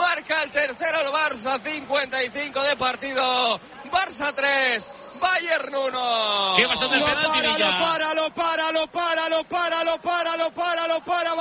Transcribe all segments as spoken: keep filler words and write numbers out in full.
marca el tercero el Barça, cincuenta y cinco de partido, Barça tres, Bayern uno. ¿Qué pasó del lo penalti, para, Villa? lo para, lo para, lo para, lo para, lo para, lo para, lo para,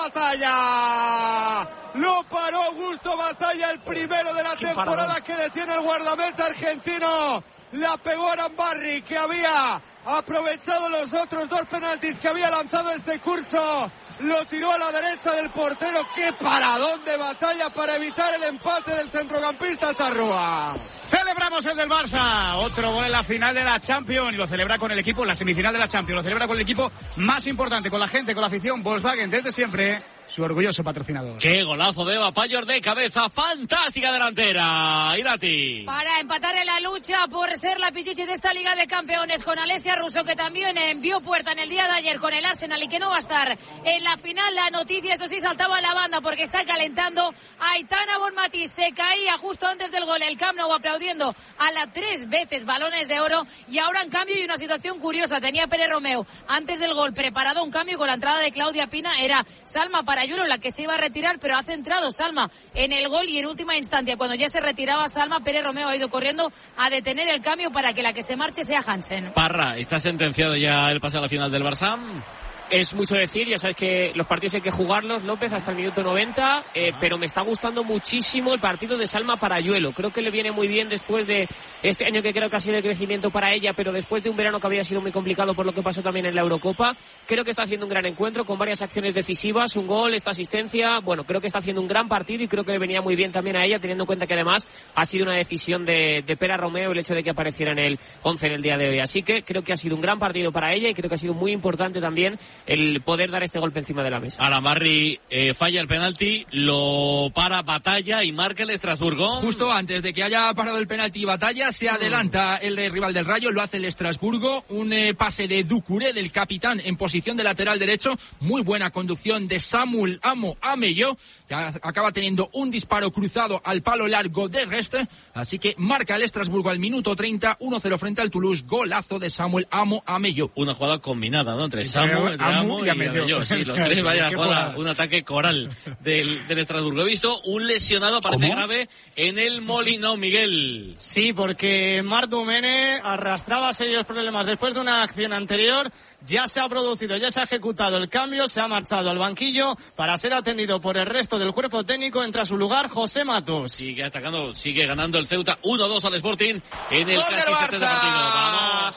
Batalla. Lo paró Augusto Batalla, el primero de la temporada que le tiene el guardameta argentino. La pegó Arambarri, que había aprovechado los otros dos penaltis que había lanzado este curso. Lo tiró a la derecha del portero. ¡Qué paradón de Batalla para evitar el empate del centrocampista Charrúa! Celebramos el del Barça, otro gol en la final de la Champions, y lo celebra con el equipo, en la semifinal de la Champions, lo celebra con el equipo más importante, con la gente, con la afición. Volkswagen, desde siempre, su orgulloso patrocinador. Qué golazo de Eva Payor de cabeza, fantástica delantera, Irati. Para empatar en la lucha por ser la pichichi de esta Liga de Campeones, con Alessia Russo, que también envió puerta en el día de ayer con el Arsenal y que no va a estar en la final. La noticia, eso sí, saltaba a la banda porque está calentando Aitana Bonmatí. Se caía justo antes del gol el Camp Nou aplaudiendo a la tres veces balones de oro, y ahora en cambio hay una situación curiosa. Tenía Pérez Romeu antes del gol preparado un cambio con la entrada de Claudia Pina. Era Salma Parayuelo la que se iba a retirar, pero ha centrado Salma en el gol, y en última instancia, cuando ya se retiraba Salma, Pérez Romeu ha ido corriendo a detener el cambio para que la que se marche sea Hansen. Parra, ¿está sentenciado ya el pase a la final del Barça? Es mucho decir, ya sabes que los partidos hay que jugarlos, López, hasta el minuto noventa, eh, pero me está gustando muchísimo el partido de Salma Parayuelo. Creo que le viene muy bien después de este año, que creo que ha sido de crecimiento para ella, pero después de un verano que había sido muy complicado por lo que pasó también en la Eurocopa. Creo que está haciendo un gran encuentro con varias acciones decisivas, un gol, esta asistencia. Bueno, creo que está haciendo un gran partido y creo que le venía muy bien también a ella, teniendo en cuenta que además ha sido una decisión de, de Pera Romeu el hecho de que apareciera en el once en el día de hoy. Así que creo que ha sido un gran partido para ella y creo que ha sido muy importante también el poder dar este golpe encima de la mesa. Arambarri eh, falla el penalti, lo para Batalla y marca el Estrasburgo. Justo antes de que haya parado el penalti Batalla, se adelanta el rival del Rayo, lo hace el Estrasburgo, un eh, pase de Doucouré, del capitán, en posición de lateral derecho, muy buena conducción de Samuel Amo Amello, que acaba teniendo un disparo cruzado al palo largo de Reste, así que marca el Estrasburgo al minuto treinta, uno cero frente al Toulouse, golazo de Samuel Amo Amello. Una jugada combinada, ¿no? Entre Samu, entre Amo y Amello. Sí, los tres, vaya jugada, un ataque coral del, del Estrasburgo. He visto un lesionado, parece ¿Cómo? grave, en el Molinón, Miguel. Sí, porque Marc Domene arrastraba serios problemas después de una acción anterior. Ya se ha producido, ya se ha ejecutado el cambio, se ha marchado al banquillo para ser atendido por el resto del cuerpo técnico. Entra a su lugar José Matos. Sigue atacando, sigue ganando el Ceuta uno dos al Sporting en el ¡Gol casi del setenta Barça! partido. ¡Vamos!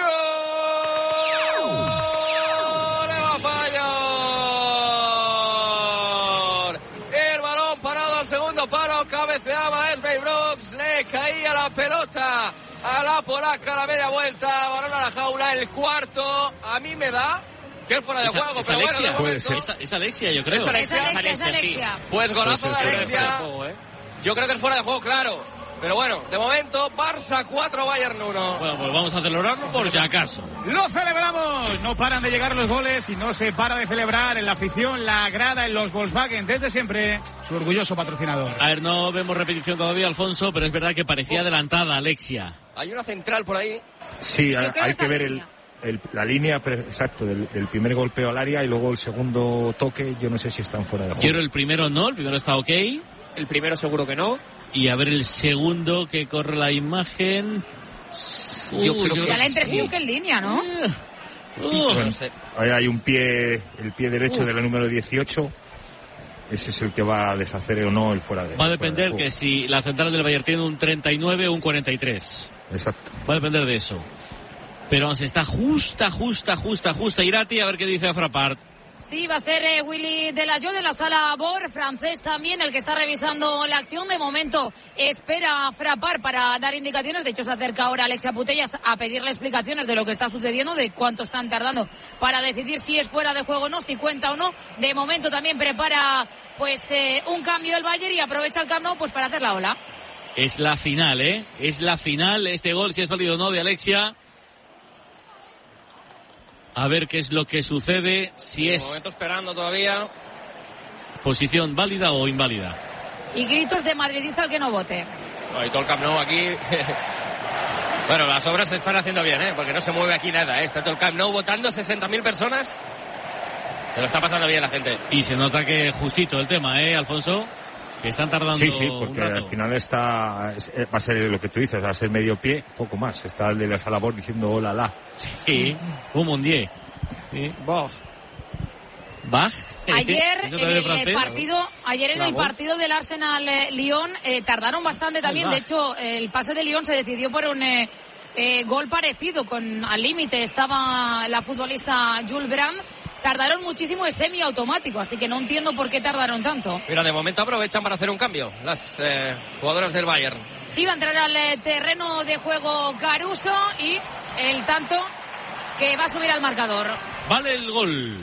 ¡Gol! ¡Eva Payor! El balón parado al segundo palo, cabeceaba Esbey Brooks, le caía la pelota a la polaca a la media vuelta, balón a la jaula, el cuarto. A mí me da que es fuera de Esa, juego, es pero Alexia, bueno, puede ser. Es, es Alexia, yo creo. Es Alexia, es Alexia, es Alexia. Sí. Pues golazo de Alexia. Yo creo que es fuera de juego, claro. Pero bueno, de momento, Barça cuatro, Bayern uno. Bueno, pues vamos a celebrarlo por si acaso. ¡Lo celebramos! No paran de llegar los goles y no se para de celebrar en la afición, la grada, en los Volkswagen, desde siempre, su orgulloso patrocinador. A ver, no vemos repetición todavía, Alfonso, pero es verdad que parecía adelantada Alexia. Hay una central por ahí. Sí, hay, hay que ver el, línea. el, la línea exacto del, del primer golpeo al área y luego el segundo toque. Yo no sé si están fuera de juego. Quiero el primero no, el primero está ok. El primero seguro que no. Y a ver el segundo que corre la imagen. Yo creo que Da la impresión que en línea, ¿no? Uh, Bueno, ahí hay un pie, el pie derecho de la número dieciocho. Ese es el que va a deshacer o no el fuera de va a fuera depender de que si la central del Bayern tiene un treinta y nueve o un cuarenta y tres. Exacto. Va a depender de eso. Pero se está justa, justa, justa, justa. Irati, a ver qué dice a Frappart. Sí, va a ser eh, Willy Delayo de la sala Bor, francés también, el que está revisando la acción. De momento espera Frappart para dar indicaciones. De hecho, se acerca ahora Alexia Putellas a pedirle explicaciones de lo que está sucediendo, de cuánto están tardando para decidir si es fuera de juego o no, si cuenta o no. De momento también prepara pues eh, un cambio el Bayern y aprovecha el Camp Nou pues para hacer la ola. Es la final, ¿eh? Es la final. Este gol, si es válido o no, de Alexia. A ver qué es lo que sucede, si es... De momento esperando todavía. Posición válida o inválida. Y gritos de madridista al que no vote. No, y todo el Camp Nou aquí. Bueno, las obras se están haciendo bien, ¿eh? Porque no se mueve aquí nada, ¿eh? Está todo el Camp Nou votando, sesenta mil personas. Se lo está pasando bien la gente. Y se nota que justito el tema, ¿eh, Alfonso? Que están tardando. Sí, sí, porque al final está, va a ser lo que tú dices, va a ser medio pie, poco más. Está el de la Salabor diciendo hola, la. Sí, un Mondier. Sí. Bach. Bach. Ayer en el partido, ayer en el partido del Arsenal eh, Lyon eh, tardaron bastante también. De hecho, el pase de Lyon se decidió por un eh, eh, gol parecido, con al límite estaba la futbolista Jules Brand. Tardaron muchísimo, es semiautomático, así que no entiendo por qué tardaron tanto. Mira, de momento aprovechan para hacer un cambio las eh, jugadoras del Bayern. Sí, va a entrar al eh, terreno de juego Caruso y el tanto que va a subir al marcador. Vale el gol.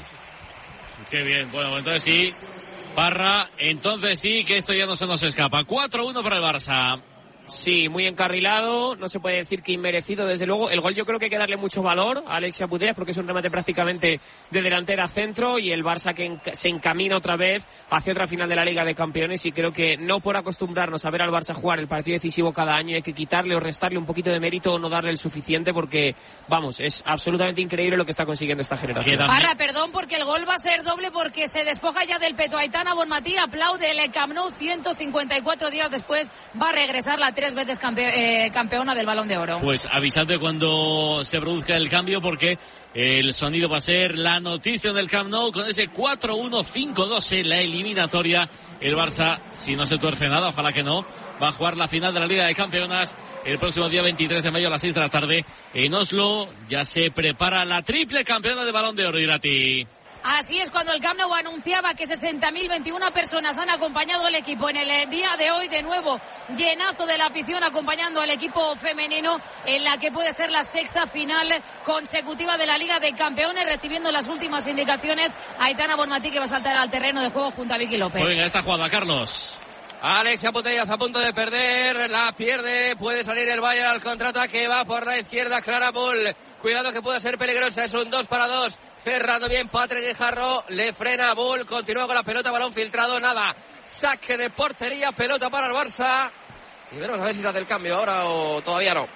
Qué bien, bueno, entonces sí, Parra, entonces sí que esto ya no se nos escapa. cuatro uno para el Barça. Sí, muy encarrilado, no se puede decir que inmerecido, desde luego. El gol yo creo que hay que darle mucho valor a Alexia Putellas porque es un remate prácticamente de delantera a centro, y el Barça que enc- se encamina otra vez hacia otra final de la Liga de Campeones, y creo que no por acostumbrarnos a ver al Barça jugar el partido decisivo cada año hay que quitarle o restarle un poquito de mérito o no darle el suficiente, porque, vamos, es absolutamente increíble lo que está consiguiendo esta generación. Parra, perdón, porque el gol va a ser doble porque se despoja ya del peto. Aitana Bonmatí aplaude el Camp Nou ciento cincuenta y cuatro días después, va a regresar la tres veces campe- eh, campeona del Balón de Oro. Pues avisad cuando se produzca el cambio, porque el sonido va a ser la noticia del Camp Nou con ese cuatro uno cinco dos en la eliminatoria. El Barça, si no se tuerce nada, ojalá que no, va a jugar la final de la Liga de Campeonas el próximo día veintitrés de mayo a las seis de la tarde en Oslo. Ya se prepara la triple campeona de Balón de Oro, Irati. Así es, cuando el Camp Nou anunciaba que sesenta mil veintiuna personas han acompañado al equipo en el día de hoy, de nuevo llenazo de la afición acompañando al equipo femenino en la que puede ser la sexta final consecutiva de la Liga de Campeones, recibiendo las últimas indicaciones Aitana Bonmatí, que va a saltar al terreno de juego junto a Vicky López. Pues venga, esta jugada, Carlos. Alexia Putellas a punto de perder, la pierde, puede salir el Bayern al contraataque, va por la izquierda Clara Bull, cuidado que puede ser peligrosa, es un dos para dos, cerrando bien Patrick Guijarro, le frena a Bull, continúa con la pelota, balón filtrado, nada, saque de portería, pelota para el Barça, y veremos a ver si se hace el cambio ahora o todavía no.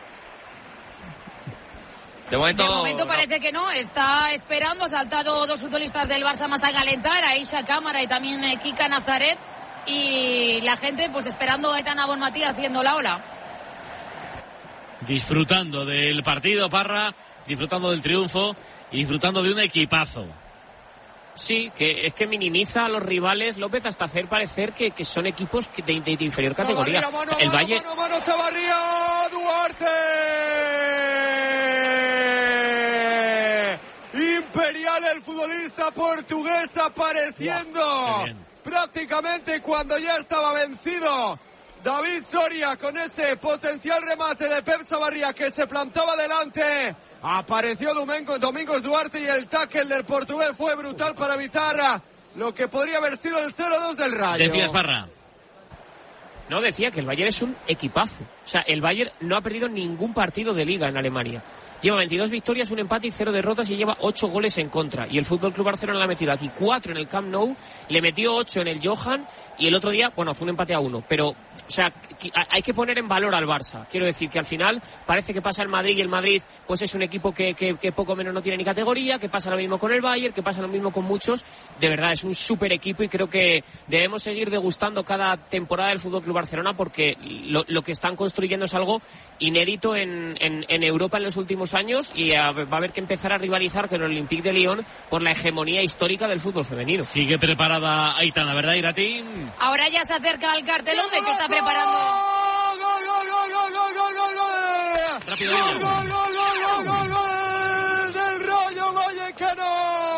De momento, de momento parece no. que no, está esperando, ha saltado dos futbolistas del Barça más a calentar, Aisha Cámara y también eh, Kika Nazaret, y la gente pues esperando a Aitana Bonmatí haciendo la ola. Disfrutando del partido, Parra, disfrutando del triunfo y disfrutando de un equipazo. Sí, que es que minimiza a los rivales, López, hasta hacer parecer que, que son equipos de, de, de inferior categoría. Zabarría, mano, el mano, Bayern... mano, mano, Zabarría, Duarte. Imperial, el futbolista portugués, apareciendo wow, prácticamente cuando ya estaba vencido David Soria, con ese potencial remate de Pep Zabarría que se plantaba delante. Apareció Domingo, Domingos Duarte, y el tackle del portugués fue brutal para evitar lo que podría haber sido el cero dos del Rayo. Decías, Parra. No, decía que el Bayern es un equipazo. O sea, el Bayern no ha perdido ningún partido de liga en Alemania. Lleva veintidós victorias, un empate y cero derrotas, y lleva ocho goles en contra. Y el F C Barcelona le ha metido aquí cuatro en el Camp Nou, le metió ocho en el Johan, y el otro día, bueno, fue un empate a uno. Pero, o sea, hay que poner en valor al Barça. Quiero decir que al final parece que pasa el Madrid, y el Madrid pues es un equipo que, que, que poco menos no tiene ni categoría, que pasa lo mismo con el Bayern, que pasa lo mismo con muchos. De verdad, es un súper equipo, y creo que debemos seguir degustando cada temporada del F C Barcelona, porque lo, lo que están construyendo es algo inédito en, en, en Europa en los últimos años, y a, va a haber que empezar a rivalizar con el Olympique de Lyon por la hegemonía histórica del fútbol femenino. Sigue preparada Aitana, ¿verdad, Irati? Ahora ya se acerca al cartelón de que está preparando. ¡Gol, gol, gol, gol, gol, gol, gol, gol! Rápido, ¡Gol, gol, gol, gol, gol, gol, gol del Rayo Vallecano!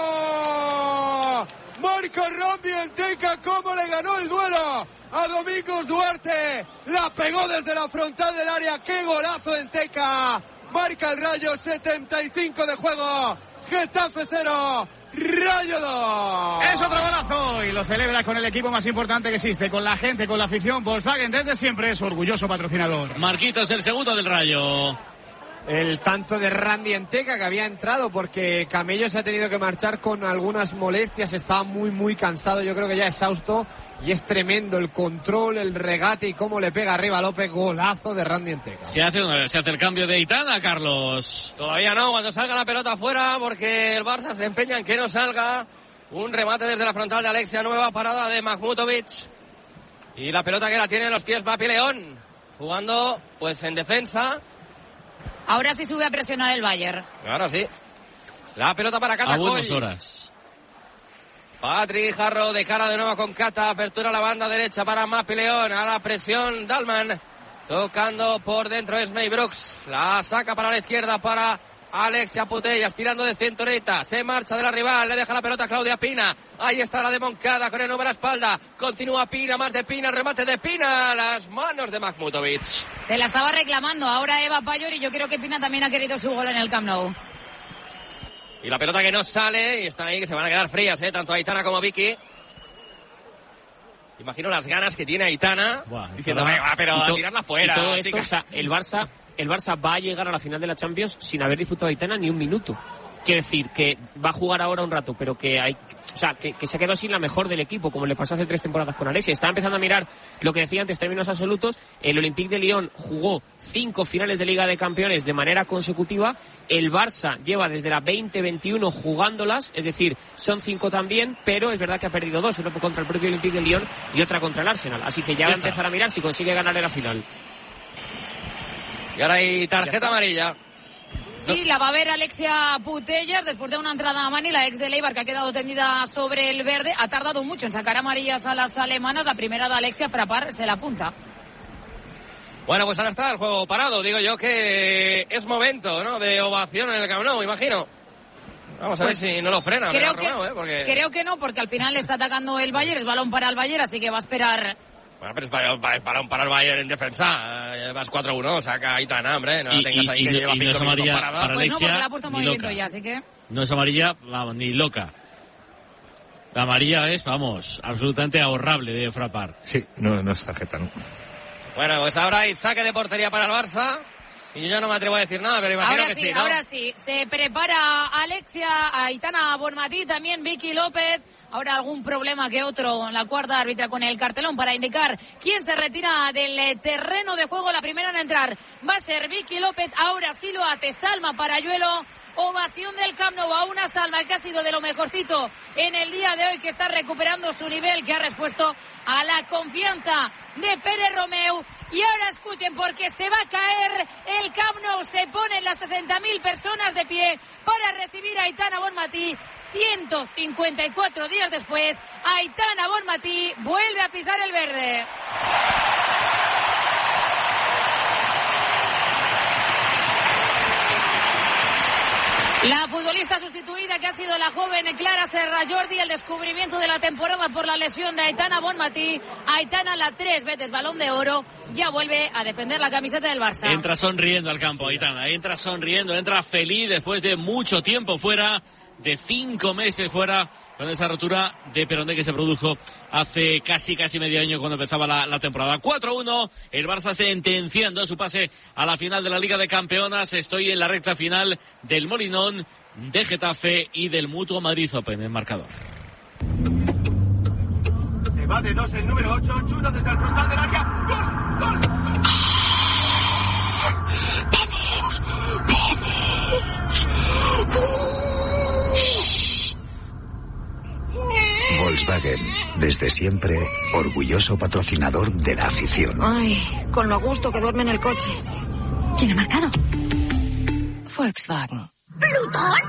Marca Randy Enteca, cómo le ganó el duelo a Domingos Duarte. La pegó desde la frontal del área. ¡Qué golazo de Enteca! Marca el Rayo, setenta y cinco de juego. Getafe cero, Rayo dos. Es otro golazo, y lo celebra con el equipo más importante que existe, con la gente, con la afición. Volkswagen desde siempre es su orgulloso patrocinador. Marquitos, el segundo del Rayo. El tanto de Randy Enteca, que había entrado porque Camello se ha tenido que marchar con algunas molestias, estaba muy muy cansado, yo creo que ya exhausto, y es tremendo el control, el regate y cómo le pega arriba a López. Golazo de Randy Enteca. Se hace, se hace el cambio de Aitana, Carlos. Todavía no, cuando salga la pelota afuera, porque el Barça se empeña en que no salga. Un remate desde la frontal de Alexia, nueva parada de Mahmutovic. Y la pelota que la tiene en los pies Mapi León, jugando pues en defensa. Ahora sí sube a presionar el Bayern. Ahora sí. La pelota para Cata. A buenas horas. Patrick Jarro de cara de nuevo con Cata. Apertura a la banda derecha para Mapi León. A la presión Dalman. Tocando por dentro es May Brooks. La saca para la izquierda para Alexia Putellas, tirando de centoreta. Se marcha de la rival. Le deja la pelota a Claudia Pina. Ahí está la de Moncada con el número a la espalda. Continúa Pina, más de Pina. Remate de Pina. Las manos de Makhmutovic. Se la estaba reclamando ahora Eva Payor, y yo creo que Pina también ha querido su gol en el Camp Nou. Y la pelota que no sale. Y están ahí que se van a quedar frías, ¿eh? Tanto Aitana como Vicky. Imagino las ganas que tiene Aitana. Buah, diciendo, venga, pero a tirarla fuera. Y todo esto, o sea, el Barça, el Barça va a llegar a la final de la Champions sin haber disfrutado de Aitana ni un minuto. Quiere decir que va a jugar ahora un rato, pero que hay, o sea, que, que se ha quedado sin la mejor del equipo, como le pasó hace tres temporadas con Alexia. Está empezando a mirar lo que decía antes, términos absolutos. El Olympique de Lyon jugó cinco finales de Liga de Campeones de manera consecutiva. El Barça lleva desde la veinte veintiuno jugándolas, es decir, son cinco también, pero es verdad que ha perdido dos, una contra el propio Olympique de Lyon y otra contra el Arsenal. Así que ya, ya va a empezar a mirar si consigue ganar en la final. Y ahora hay tarjeta amarilla. Sí, la va a ver Alexia Putellas después de una entrada a Mani, la ex de Eibar, que ha quedado tendida sobre el verde. Ha tardado mucho en sacar amarillas a las alemanas. La primera de Alexia, Frappart, se la apunta. Bueno, pues ahora está el juego parado. Digo yo que es momento, ¿no?, de ovación en el Camp Nou, imagino. Vamos a pues ver si no lo frena. Creo, que, Romeo, ¿eh? Porque... creo que no, porque al final le está atacando el Bayern. Es balón para el Bayern, así que va a esperar... Bueno, pero es balón para, para, para el Bayern en defensa. Eh, vas cuatro uno, saca Aitana, hombre. No y, tengas ahí y, que y, lleva y no es amarilla para, para pues Alexia, no, porque la ha puesto movimiento loca. Ya, así que... No es amarilla, vamos, ni loca. La amarilla es, vamos, absolutamente ahorrable de Frappart. Sí, no, no es tarjeta, ¿no? Bueno, pues ahora hay saque de portería para el Barça. Y yo ya no me atrevo a decir nada, pero imagino ahora que sí, sí, ¿no? Ahora sí, se prepara Alexia, Aitana Bonmatí, también Vicky López. Ahora algún problema que otro en la cuarta árbitra con el cartelón para indicar quién se retira del terreno de juego. La primera en entrar va a ser Vicky López. Ahora sí lo hace Salma Parayuelo. Ovación del Camp Nou a una Salma que ha sido de lo mejorcito en el día de hoy, que está recuperando su nivel, que ha respuesto a la confianza de Pérez Romeu. Y ahora escuchen, porque se va a caer el Camp Nou. Se ponen las sesenta mil personas de pie para recibir a Aitana Bonmatí. ciento cincuenta y cuatro días después, Aitana Bonmatí vuelve a pisar el verde. La futbolista sustituida, que ha sido la joven Clara Serra Jordi, el descubrimiento de la temporada por la lesión de Aitana Bonmatí. Aitana, la tres veces Balón de Oro, ya vuelve a defender la camiseta del Barça. Entra sonriendo al campo, Aitana, entra sonriendo, entra feliz después de mucho tiempo fuera, de cinco meses fuera, con esa rotura de peroné que se produjo hace casi casi medio año cuando empezaba la, la temporada. cuatro uno, el Barça sentenciando su pase a la final de la Liga de Campeonas. Estoy en la recta final del Molinón, de Getafe y del Mutuo Madrid Open, el marcador. Se va de dos el número ocho, chuta desde el frontal del área. ¡Gol! ¡Gol! ¡Vamos! ¡Vamos! Volkswagen, desde siempre, orgulloso patrocinador de la afición. Ay, con lo a gusto que duerme en el coche. ¿Quién ha marcado? Volkswagen. ¿Plutón?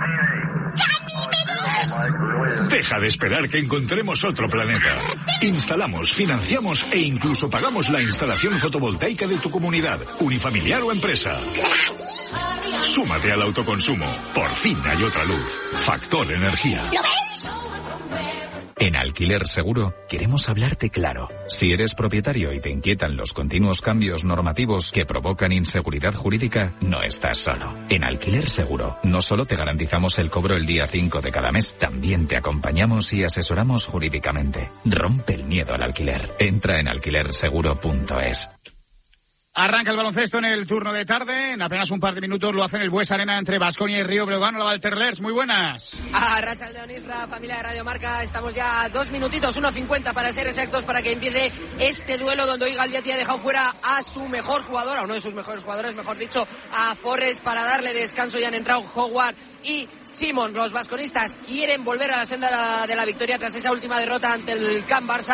Deja de esperar que encontremos otro planeta. Instalamos, financiamos e incluso pagamos la instalación fotovoltaica de tu comunidad, unifamiliar o empresa. Súmate al autoconsumo. Por fin hay otra luz. Factor Energía. ¿Lo ves? En Alquiler Seguro queremos hablarte claro. Si eres propietario y te inquietan los continuos cambios normativos que provocan inseguridad jurídica, no estás solo. En Alquiler Seguro no solo te garantizamos el cobro el día cinco de cada mes, también te acompañamos y asesoramos jurídicamente. Rompe el miedo al alquiler. Entra en alquiler seguro punto es. Arranca el baloncesto en el turno de tarde. En apenas un par de minutos lo hace en el Bues Arena entre Baskonia y Río Breogán. Hola, Valterlers, muy buenas. A Rachaldeón Isra, familia de Radio Marca. Estamos ya a dos minutitos, uno cincuenta para ser exactos, para que empiece este duelo donde hoy Galdiati ha dejado fuera a su mejor jugador, a uno de sus mejores jugadores, mejor dicho, a Forrest, para darle descanso. Y han entrado Howard y Simon. Los basconistas quieren volver a la senda de la victoria tras esa última derrota ante el Camp Barça.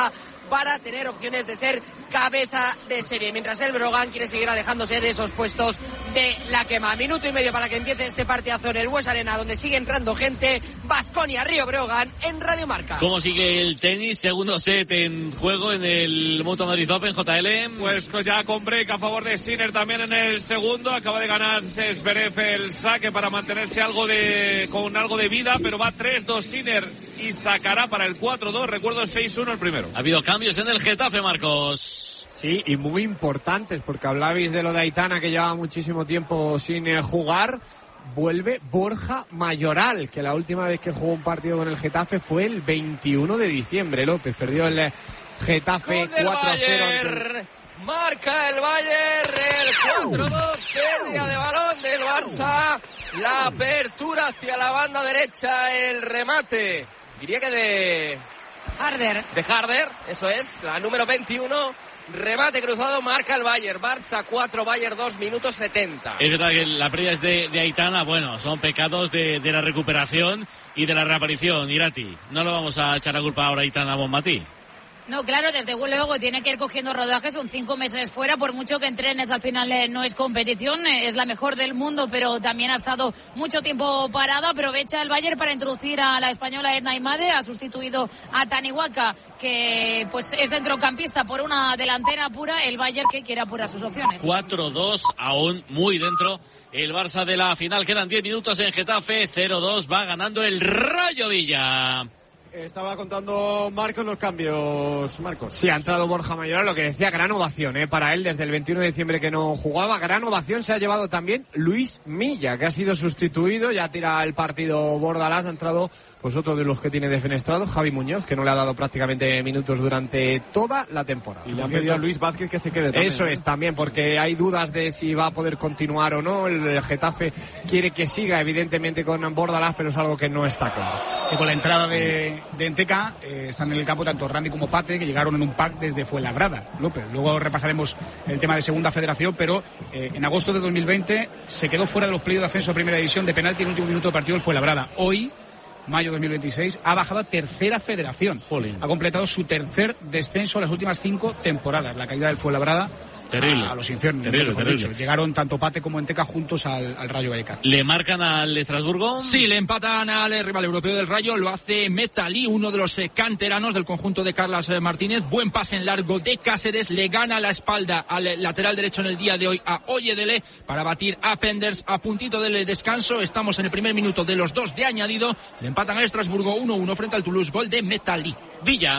para tener opciones de ser cabeza de serie, mientras el Brogan quiere seguir alejándose de esos puestos de la quema. Minuto y medio para que empiece este partidazo en el Bues Arena, donde sigue entrando gente. Baskonia, Río Brogan en Radio Marca. ¿Cómo sigue el tenis? Segundo set en juego en el Mutua Madrid Open, J L. Pues ya con break a favor de Sinner también en el segundo. Acaba de ganar Zverev el saque para mantenerse algo de con algo de vida, pero va tres dos Sinner y sacará para el cuatro dos. Recuerdo seis uno el primero. Ha habido cambios en el Getafe, Marcos. Sí, y muy importantes, porque hablabais de lo de Aitana, que llevaba muchísimo tiempo sin eh, jugar. Vuelve Borja Mayoral, que la última vez que jugó un partido con el Getafe fue el veintiuno de diciembre. López perdió el Getafe cuatro a cero. Ante... Marca el Bayern, el cuatro dos, pérdida de balón del Barça, la apertura hacia la banda derecha, el remate, diría que de... Harder. De Harder, eso es, la número veintiuno, remate cruzado, marca el Bayern, Barça cuatro, Bayern dos, minutos setenta. Es verdad que la pérdida es de, de Aitana, bueno, son pecados de, de la recuperación y de la reaparición, Irati. No lo vamos a echar la culpa ahora a Aitana Bonmatí. No, claro, desde luego tiene que ir cogiendo rodaje, son cinco meses fuera, por mucho que entrenes al final eh, no es competición, eh, es la mejor del mundo, pero también ha estado mucho tiempo parada. Aprovecha el Bayern para introducir a la española Edna Imade, ha sustituido a Taniwaka, que pues es centrocampista por una delantera pura, el Bayern que quiere apurar sus opciones. cuatro dos, aún muy dentro el Barça de la final, quedan diez minutos en Getafe, cero dos, va ganando el Rayo Villa. Estaba contando Marcos los cambios, Marcos. Sí, ha entrado Borja Mayoral, lo que decía, gran ovación ¿eh? para él desde el veintiuno de diciembre que no jugaba. Gran ovación se ha llevado también Luis Milla, que ha sido sustituido, ya tira el partido Bordalás, ha entrado pues otro de los que tiene defenestrado, Javi Muñoz, que no le ha dado prácticamente minutos durante toda la temporada. Y le han pedido a Luis Vázquez que se quede también. Eso es, también, porque hay dudas de si va a poder continuar o no. El Getafe quiere que siga, evidentemente, con Bordalás, pero es algo que no está claro. Y con la entrada de, de Enteca, eh, están en el campo tanto Randy como Pate, que llegaron en un pack desde Fuenlabrada, López. Luego repasaremos el tema de Segunda Federación, pero eh, en agosto de dos mil veinte se quedó fuera de los playoffs de ascenso a Primera División de penalti en el último minuto de partido el Fuenlabrada. Hoy, mayo dos mil veintiséis, ha bajado a Tercera Federación. Jolín. Ha completado su tercer descenso en las últimas cinco temporadas. La caída del Fuenlabrada terrible. A, a los infiernos. Terrible, terrible. Llegaron tanto Pate como Enteca juntos al, al Rayo Vallecano. ¿Le marcan al Estrasburgo? Sí, le empatan al rival europeo del Rayo. Lo hace Metalí, uno de los canteranos del conjunto de Carlas Martínez. Buen pase en largo de Cáceres. Le gana la espalda al lateral derecho en el día de hoy a Oyedele para batir a Penders a puntito del descanso. Estamos en el primer minuto de los dos de añadido. Le empatan al Estrasburgo uno uno frente al Toulouse. Gol de Metalí. Villa.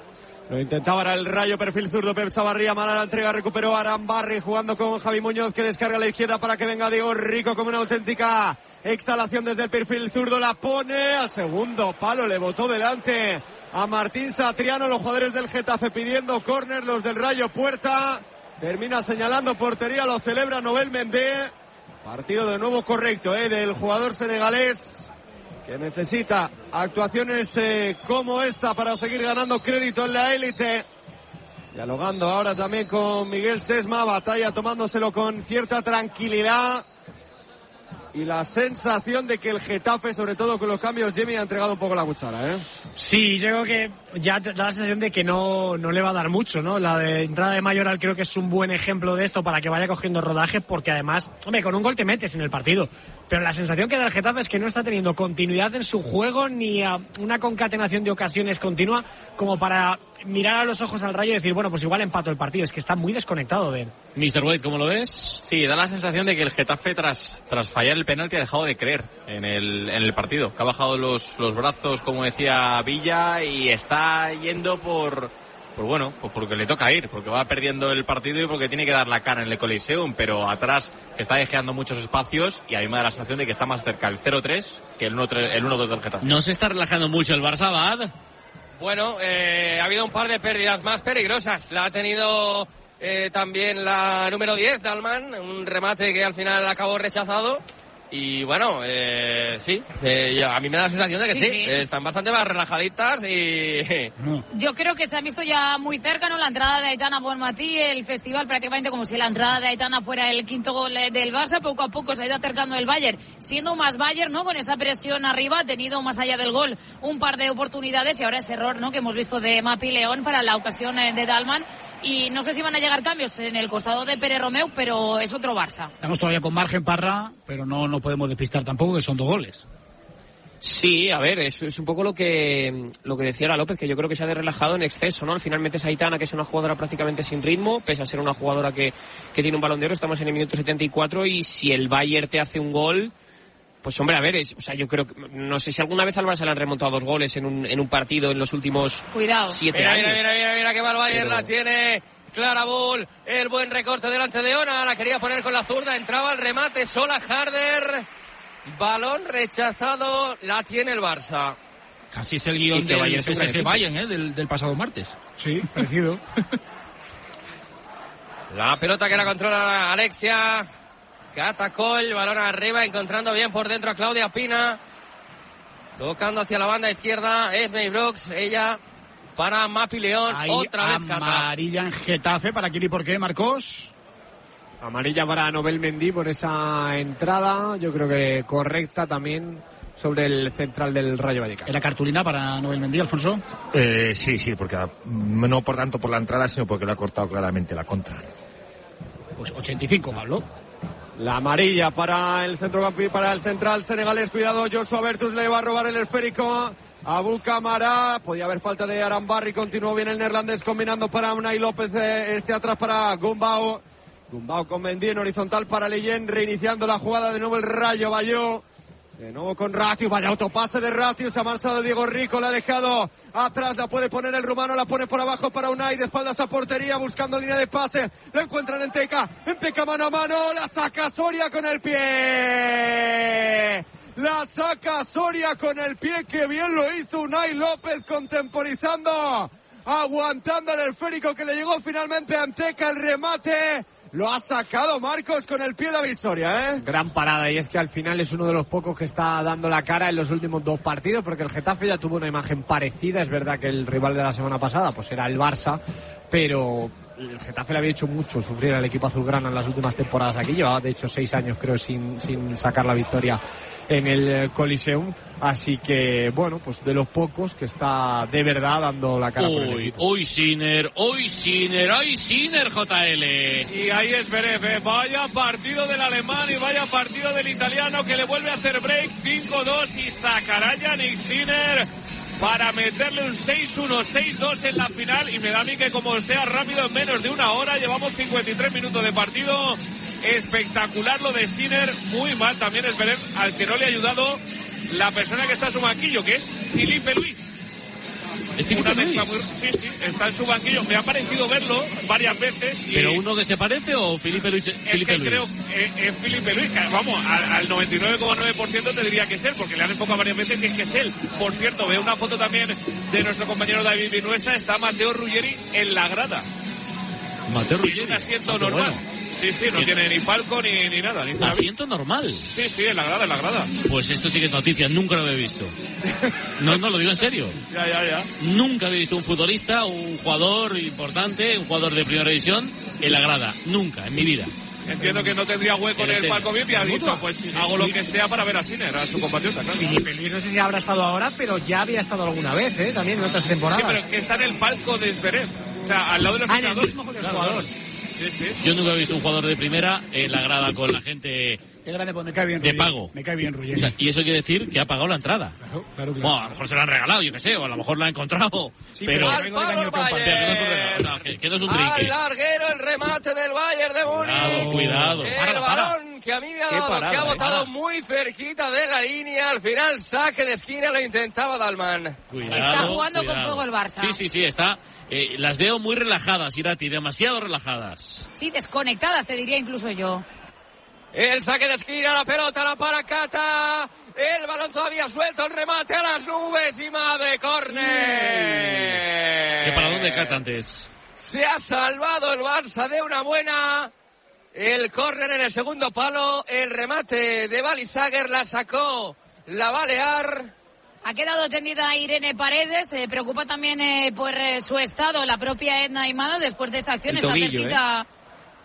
Lo intentaba ahora el Rayo, perfil zurdo, Pep Chavarría, mala la entrega, recuperó Arambarri jugando con Javi Muñoz, que descarga a la izquierda para que venga Diego Rico como una auténtica exhalación desde el perfil zurdo, la pone al segundo palo, le botó delante a Martín Satriano, los jugadores del Getafe pidiendo córner, los del Rayo puerta, termina señalando portería, lo celebra Nobel Mendé, partido de nuevo correcto eh, del jugador senegalés, que necesita actuaciones eh, como esta para seguir ganando crédito en la élite. Dialogando ahora también con Miguel Sesma, batalla tomándoselo con cierta tranquilidad. Y la sensación de que el Getafe, sobre todo con los cambios, Jimmy, ha entregado un poco la cuchara, ¿eh? Sí, yo creo que ya da la sensación de que no, no le va a dar mucho, ¿no? La de entrada de Mayoral creo que es un buen ejemplo de esto para que vaya cogiendo rodaje, porque además, hombre, con un gol te metes en el partido. Pero la sensación que da el Getafe es que no está teniendo continuidad en su juego ni a una concatenación de ocasiones continua como para mirar a los ojos al Rayo y decir, bueno, pues igual empato el partido. Es que está muy desconectado de él. mister White, ¿cómo lo ves? Sí, da la sensación de que el Getafe, tras tras fallar el penalti, ha dejado de creer en el en el partido. Que ha bajado los, los brazos, como decía Villa, y está yendo por, por bueno, pues porque le toca ir, porque va perdiendo el partido y porque tiene que dar la cara en el Coliseum, pero atrás está dejando muchos espacios y a mí me da la sensación de que está más cerca el cero tres que el uno dos del Getafe. ¿No se está relajando mucho el Barça, Bad? Bueno, eh, ha habido un par de pérdidas más peligrosas. La ha tenido eh, también la número diez, Dalman, un remate que al final acabó rechazado. Y bueno, eh, sí, eh, yo- a mí me da la sensación de que sí, Sí, sí. eh, están bastante más relajaditas y... Yo creo que se ha visto ya muy cerca, ¿no? La entrada de Aitana Bonmatí, el festival prácticamente como si la entrada de Aitana fuera el quinto gol eh, del Barça. Poco a poco se ha ido acercando el Bayern, siendo más Bayern, ¿no? Con esa presión arriba, ha tenido más allá del gol un par de oportunidades y ahora ese error, ¿no? Que hemos visto de Mapi León para la ocasión eh, de Dalman. Y no sé si van a llegar cambios en el costado de Pere Romeu, pero es otro Barça. Estamos todavía con margen, Parra, pero no, no podemos despistar tampoco que son dos goles. Sí, a ver, es, es un poco lo que lo que decía ahora López, que yo creo que se ha de relajado en exceso, ¿no? Al final metes a Aitana, que es una jugadora prácticamente sin ritmo, pese a ser una jugadora que, que tiene un Balón de Oro, estamos en el minuto setenta y cuatro y si el Bayern te hace un gol, pues hombre, a ver, es, o sea, yo creo que, no sé si alguna vez al Barça le han remontado dos goles en un, en un partido en los últimos Cuidado. siete Mira, años. mira, mira, mira, mira que va el Bayern, Pero- la tiene Clara Bull, el buen recorte delante de Ona, la quería poner con la zurda, entraba el remate, sola Harder, balón rechazado, la tiene el Barça. Casi es el guión Y que del Bayern P es un gran S G equipo. Bayern, ¿eh? del, del pasado martes. Sí, parecido. La pelota que la controla Alexia Catacol, balón arriba, encontrando bien por dentro a Claudia Pina, tocando hacia la banda izquierda, Esmey Brooks, ella para Mapi León, Hay otra vez Cata. amarilla en Getafe, ¿para quién y por qué, Marcos? Amarilla para Nobel Mendy por esa entrada, yo creo que correcta también sobre el central del Rayo Vallecano. ¿Era cartulina para Nobel Mendy, Alfonso? Eh, sí, sí, porque ah, no por tanto por la entrada, sino porque le ha cortado claramente la contra. Pues ochenta y cinco, Pablo. La amarilla para el centrocampo y para el central senegalés. Cuidado, Joshua Bertus le va a robar el esférico a Abu Kamara. Podía haber falta de Arambarri. Continuó bien el neerlandés combinando para Unai López. eh, Este atrás para Gumbau. Gumbau con Mendy en horizontal para Leyen. Reiniciando la jugada de nuevo el Rayo Vallecano. De nuevo con Ratiu, vaya autopase de Ratiu, se ha marchado Diego Rico, la ha dejado atrás, la puede poner el rumano, la pone por abajo para Unai, de espaldas a portería, buscando línea de pase, la encuentran en Teca, en Teca mano a mano, la saca Soria con el pie, la saca Soria con el pie, que bien lo hizo Unai López contemporizando, aguantando el esférico que le llegó finalmente a Teca, el remate. Lo ha sacado Marcos con el pie de Visoria, ¿eh? Gran parada, y es que al final es uno de los pocos que está dando la cara en los últimos dos partidos, porque el Getafe ya tuvo una imagen parecida. Es verdad que el rival de la semana pasada pues era el Barça, pero el Getafe le había hecho mucho sufrir al equipo azulgrana en las últimas temporadas aquí. Llevaba de hecho seis años creo sin, sin sacar la victoria en el Coliseum, así que bueno, pues de los pocos que está de verdad dando la cara por el Hoy, equipo. hoy Sinner, hoy Sinner, hoy Sinner, J L. Y ahí es Zverev, eh. Vaya partido del alemán y vaya partido del italiano que le vuelve a hacer break, cinco dos, y sacará Yannick Sinner para meterle un seis uno, seis dos en la final, y me da a mí que como sea rápido en menos de una hora. Llevamos cincuenta y tres minutos de partido. Espectacular lo de Sinner, muy mal también es Zverev, al que no le ha ayudado la persona que está en su banquillo, que es Filipe Luis. ¿Es Filipe Una mezcla Luis? muy- Sí, sí, está en su banquillo. Me ha parecido verlo varias veces. Y ¿Pero uno que se parece o Felipe Luis? es Felipe que Luis. creo que es Filipe Luis, que, vamos, al, al noventa y nueve coma nueve por ciento te diría que es él, porque le han enfocado varias veces y es que es él. Por cierto, veo una foto también de nuestro compañero David Vinuesa, está Mateo Ruggeri en la grada. Mateo En Ruggeri. un asiento Ah, qué normal. bueno. Sí, sí, no tiene ni palco ni, ni nada. Ni nada. Asiento normal. Sí, sí, en la grada, en la grada. Pues esto sí que es noticia, nunca lo había visto. No, no, lo digo en serio. Ya, ya, ya. Nunca había visto un futbolista, un jugador importante, un jugador de primera división en la grada. Nunca, en mi vida. Entiendo que no tendría hueco en el palco V I P y ha dicho, pues hago lo que sea para ver a Sinner, a su compatriota, claro. Filipe Luis no sé si habrá estado ahora, pero ya había estado alguna vez, ¿eh? También en otras temporadas. Sí, pero que está en el palco de Zverev. O sea, al lado de los Ah, en el entrenadores. mismo Claro, jugador. claro. Sí, sí. Yo nunca he visto un jugador de primera en la grada con la gente Qué grande, pues me cae bien de Ruggeri. pago. Me cae bien O Ruggeri. sea, y eso quiere decir que ha pagado la entrada. Claro, claro, claro. Bueno, a lo mejor se la han regalado, yo qué sé, o a lo mejor la ha encontrado. Sí, pero, pero vengo de Al Caño palo el Campa. pero que no es un Bayern. regalo, o sea, que, que no es un Al trinque. larguero el remate del Bayern de Múnich. Cuidado, cuidado. El Para, para. balón que a mí me ha Qué dado, parada, que ha eh. botado Para. muy cerquita de la línea. Al final saque de esquina, lo intentaba Dalman. Cuidado, Está jugando con cuidado. fuego el Barça. Sí, sí, sí, está. Eh, las veo muy relajadas, Irati, demasiado relajadas. Sí, desconectadas, te diría incluso yo. El saque de esquina, la pelota, la para Cata. El balón todavía suelto, el remate a las nubes y madre córner. ¿Qué para dónde Cata antes? Se ha salvado el Barça de una buena. El córner en el segundo palo, el remate de Balisaguer, la sacó la Balear. Ha quedado tendida Irene Paredes, se eh, preocupa también eh, por eh, su estado la propia Edna Aimada después de esa acción. El está tobillo, cerquita. ¿eh?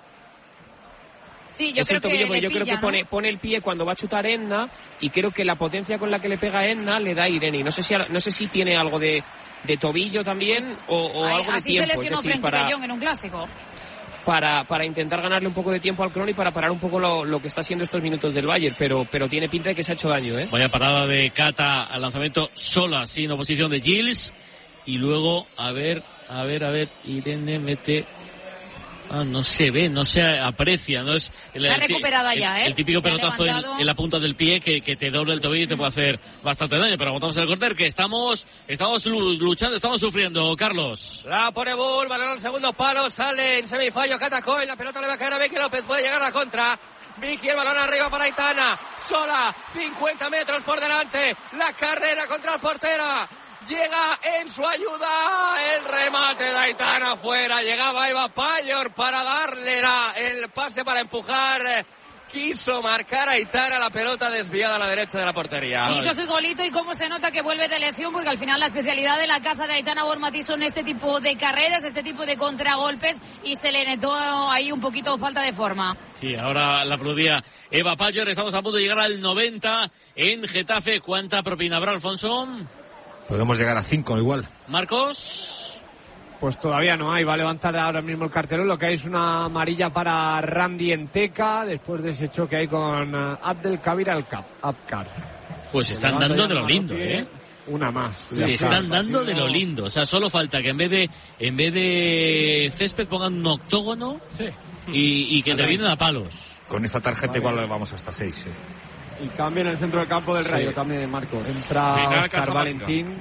Sí, yo es creo el tobillo, que porque yo pilla, creo que ¿no? pone, pone el pie cuando va a chutar Edna, y creo que la potencia con la que le pega a Edna le da a Irene. No sé si no sé si tiene algo de, de tobillo también o, o Ahí, algo de así tiempo. se lesionó es decir, Frenkie para, de Jong en un clásico. para, para intentar ganarle un poco de tiempo al Cron y para parar un poco lo, lo que está haciendo estos minutos del Bayern, pero, pero tiene pinta de que se ha hecho daño, ¿eh? Vaya parada de Cata al lanzamiento sola, sin oposición de Gilles. Y luego, a ver, a ver, a ver, Irene mete... Ah, no se ve, no se aprecia, no es el, Está recuperada el, ya, ¿eh? el típico Se ha pelotazo en, levantado. en la punta del pie que, que te dobla el tobillo y te puede hacer bastante daño. Pero aguantamos el córner, que estamos, estamos luchando, estamos sufriendo, Carlos. La pone Bull, balón al segundo palo, sale en semifallo Catacoy, la pelota le va a caer a Vicky López, puede llegar a la contra. Vicky, el balón arriba para Aitana, sola, cincuenta metros por delante, la carrera contra el portera. Llega en su ayuda el remate de Aitana afuera. Llegaba Eva Payor para darle la, el pase para empujar. Quiso marcar a Aitana, la pelota desviada a la derecha de la portería. Hizo su golito y cómo se nota que vuelve de lesión, porque al final la especialidad de la casa de Aitana Bonmatí son este tipo de carreras, este tipo de contragolpes, y se le notó ahí un poquito falta de forma. Sí, ahora la aplaudía Eva Payor. Estamos a punto de llegar al noventa en Getafe. ¿Cuánta propina habrá, Alfonso? Podemos llegar a cinco igual. Marcos. Pues todavía no hay, va a levantar ahora mismo el cartelón. Lo que hay es una amarilla para Randy Enteca después de ese choque ahí con uh, Abdelkabir Abkar. Pues están dando de lo lindo, ¿eh? Una más. Se están dando de lo lindo. O sea, solo falta que en vez de en vez de césped pongan un octógono, sí, y, y que terminen a palos. Con esta tarjeta vale. Igual vamos hasta seis, ¿eh? Y cambia en el centro del campo del sí. Rayo también, Marcos. Entra Oscar Valentín.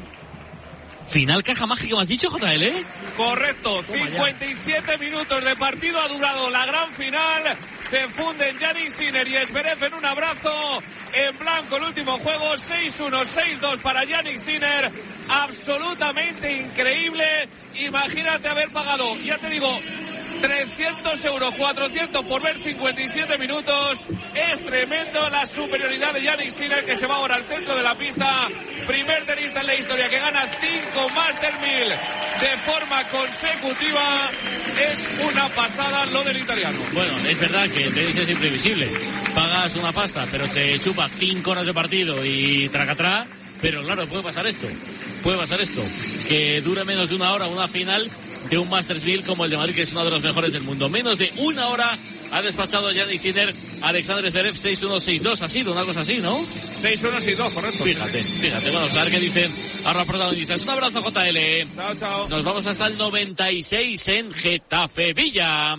Final caja mágica, ¿me has dicho, J L? Correcto, cincuenta y siete minutos de partido ha durado la gran final. Se funden Yannick Sinner y Zverev en un abrazo. En blanco el último juego, seis uno, seis dos para Yannick Sinner. Absolutamente increíble. Imagínate haber pagado, ya te digo, trescientos euros, cuatrocientos por ver cincuenta y siete minutos. Es tremendo la superioridad de Yannick Sinner, que se va ahora al centro de la pista. Primer tenista en la historia que gana cinco Master mil de forma consecutiva. Es una pasada lo del italiano. Bueno, es verdad que el tenis es imprevisible. Pagas una pasta, pero te chupa cinco horas de partido y tracatrá. Pero claro, puede pasar esto. Puede pasar esto. Que dure menos de una hora una final de un Masters mil como el de Madrid, que es uno de los mejores del mundo. Menos de una hora ha despachado Yannick Sinner, Alexander Zverev, seis uno, seis dos. Ha sido una cosa así, ¿no? seis uno, seis dos, correcto. Fíjate, fíjate. Bueno, claro que dicen ahora protagonistas. Un abrazo, J L. Chao, chao. Nos vamos hasta el noventa y seis en Getafe Villa.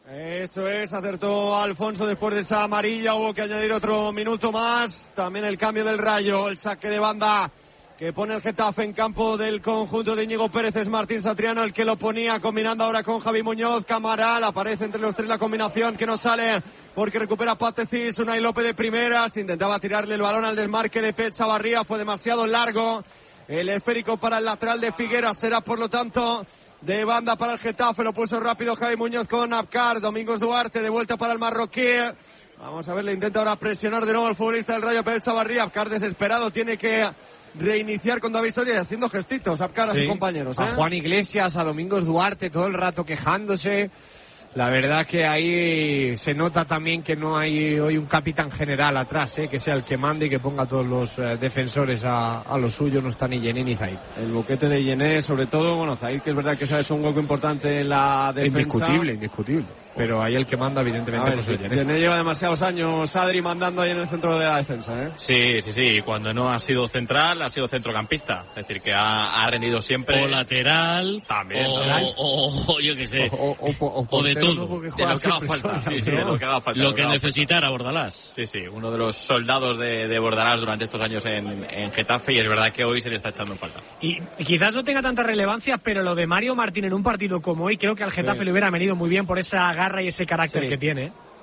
Eso es, acertó Alfonso después de esa amarilla, hubo que añadir otro minuto más. También el cambio del Rayo, el saque de banda que pone el Getafe en campo del conjunto de Íñigo Pérez. Es Martín Satriano el que lo ponía, combinando ahora con Javi Muñoz. Camaral, aparece entre los tres la combinación que no sale porque recupera Patecis. Unai López de primeras, intentaba tirarle el balón al desmarque de Pet Chavarría, fue demasiado largo. El esférico para el lateral de Figueras será, por lo tanto, de banda para el Getafe. Lo puso rápido Javi Muñoz con Abkar. Domingos Duarte de vuelta para el marroquí. Vamos a ver, le intenta ahora presionar de nuevo el futbolista del Rayo, Pet Chavarría. Abkar desesperado, tiene que reiniciar con David Soria y haciendo gestitos Abkar, sí, a sus compañeros, ¿eh? A Juan Iglesias, a Domingos Duarte, todo el rato quejándose. La verdad que ahí se nota también que no hay hoy un capitán general atrás, ¿eh? Que sea el que mande y que ponga a todos los eh, defensores a, a lo suyo. No está ni Yené ni Zaid. El boquete de Yené, sobre todo, bueno, Zaid, que es verdad que se ha hecho un hueco importante en la defensa. Indiscutible, indiscutible. Pero ahí el que manda, evidentemente, ver, pues es Yené. Yené lleva demasiados años, Adri, mandando ahí en el centro de la defensa, ¿eh? Sí, sí, sí. Cuando no ha sido central, ha sido centrocampista. Es decir, que ha, ha rendido siempre. O lateral. También. O, lateral. o, o yo qué sé. O, o, o, o, o de todo. De lo que haga falta. Sí, sí, de lo que haga falta. Lo que necesitara Bordalás. Sí, sí. Uno de los soldados de, de Bordalás durante estos años en, en Getafe, y es verdad que hoy se le está echando en falta. Y, y quizás no tenga tanta relevancia, pero lo de Mario Martín en un partido como hoy, creo que al Getafe sí. le hubiera venido muy bien por esa garra y ese carácter sí. que tiene.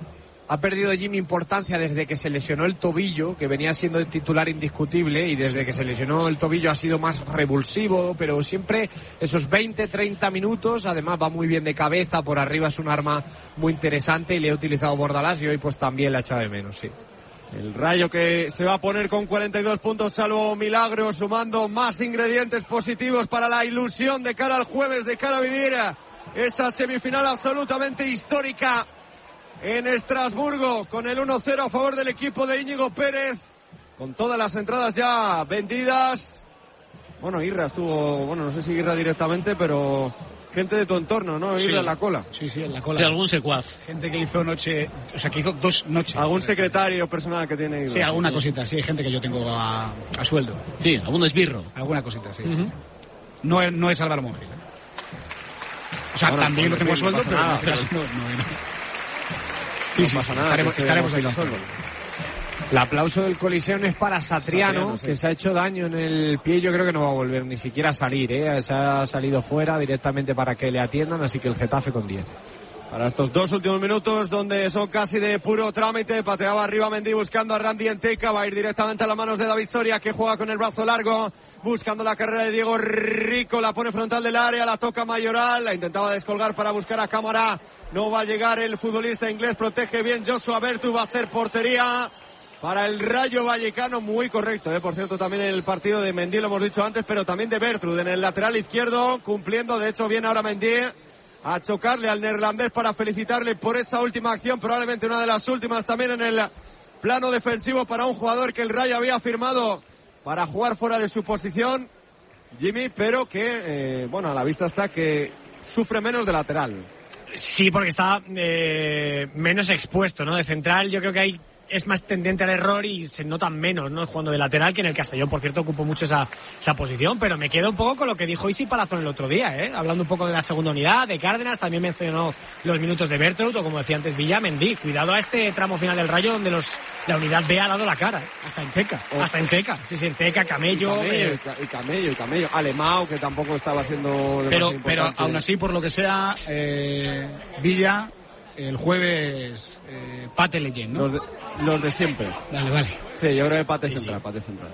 ha perdido Jimmy importancia desde que se lesionó el tobillo, que venía siendo el titular indiscutible, y desde que se lesionó el tobillo ha sido más revulsivo, pero siempre esos veinte, treinta minutos, además va muy bien de cabeza, por arriba es un arma muy interesante y le he utilizado Bordalás y hoy pues también la echaba de menos, sí. El Rayo que se va a poner con cuarenta y dos puntos, salvo milagro, sumando más ingredientes positivos para la ilusión de cara al jueves, de cara a vivir esa semifinal absolutamente histórica en Estrasburgo, con el uno cero a favor del equipo de Íñigo Pérez, con todas las entradas ya vendidas. Bueno, Irra estuvo, bueno, no sé si Irra directamente, pero gente de tu entorno, ¿no? Irra sí. en la cola. Sí, sí, en la cola. De algún secuaz. Gente que hizo noche, o sea, que hizo dos noches. Algún secretario personal que tiene Irra. Sí, alguna sí. cosita, sí, hay gente que yo tengo a, a sueldo. Sí, algún esbirro. Alguna cosita, sí. Uh-huh. sí. No, es, no es Álvaro Monge. O sea, bueno, también lo tengo a sueldo, no pero nada, en este caso no, no, no. Sí, no sí, pasa sí, nada, estaremos, que estaremos ahí. El aplauso del Coliseum es para Satriano, Satriano sí. que se ha hecho daño en el pie. Yo creo que no va a volver ni siquiera a salir, ¿eh? Se ha salido fuera directamente para que le atiendan, así que el Getafe con diez. Para estos dos últimos minutos, donde son casi de puro trámite, pateaba arriba Mendy buscando a Randy Enteca, va a ir directamente a las manos de David Soria, que juega con el brazo largo, buscando la carrera de Diego Rico, la pone frontal del área, la toca Mayoral, la intentaba descolgar para buscar a Cámara, no va a llegar el futbolista inglés, protege bien Joshua Bertu, va a ser portería para el Rayo Vallecano, muy correcto, ¿eh? Por cierto, también el partido de Mendy, lo hemos dicho antes, pero también de Bertrud en el lateral izquierdo, cumpliendo, de hecho viene ahora Mendy a chocarle al neerlandés para felicitarle por esa última acción, probablemente una de las últimas también en el plano defensivo para un jugador que el Rayo había firmado para jugar fuera de su posición, Jimmy, pero que, eh, bueno, a la vista está que sufre menos de lateral. Sí, porque está eh, menos expuesto, ¿no? De central yo creo que hay es más tendente al error y se nota menos, ¿no? Jugando de lateral, que en el Castellón, por cierto, ocupó mucho esa, esa posición, pero me quedo un poco con lo que dijo Isi Palazón el otro día, ¿eh? Hablando un poco de la segunda unidad, de Cárdenas, también mencionó los minutos de Bertrud, o como decía antes Villa, Mendy. Cuidado a este tramo final del Rayo donde los la unidad B ha dado la cara, ¿eh? Hasta Enteca, oh. hasta Enteca, sí, sí, Enteca, Camello... Y Camello, eh... y Camello, y Camello, Alemão, que tampoco estaba haciendo... Pero, pero aún así, por lo que sea, eh, Villa... El jueves, eh, Pate Leyen, ¿no? Los de, los de siempre. Vale, vale. Sí, yo creo que Pate sí, central, sí. Pate central.